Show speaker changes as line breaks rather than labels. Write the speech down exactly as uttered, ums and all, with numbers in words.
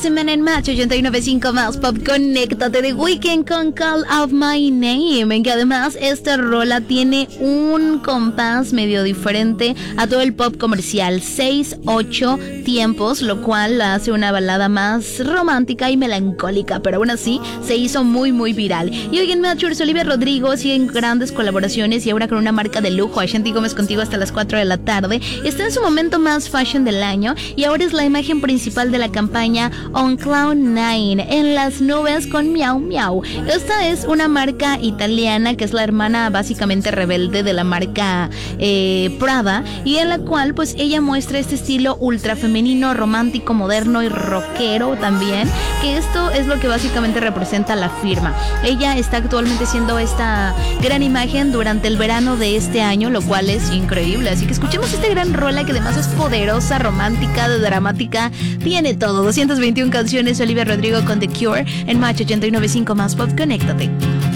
semana en Match ochenta y nueve punto cinco más Pop. Conéctate de Weekend con Call Out My Name, en que además esta rola tiene un compás medio diferente a todo el pop comercial, seis ocho tiempos, lo cual la hace una balada más romántica y melancólica, pero aún así se hizo muy muy viral. Y hoy en Matchers, Olivia Rodrigo sigue en grandes colaboraciones y ahora con una marca de lujo. Ashanti Gómez contigo hasta las cuatro de la tarde. Está en su momento más fashion del año y ahora es la imagen principal de la campaña On Cloud Nine, en las nubes con Miau Miau. Esta es una marca italiana que es la hermana básicamente rebelde de la marca eh, Prada, y en la cual pues ella muestra este estilo ultra femenino, romántico, moderno y rockero también, que esto es lo que básicamente representa la firma. Ella está actualmente haciendo esta gran imagen durante el verano de este año, lo cual es increíble. Así que escuchemos esta gran rola que además es poderosa, romántica, dramática, tiene todo. doscientas veintiuna canciones, Olivia Rodrigo con The Cure en Match ochenta y nueve punto cinco más Pop. Conéctate.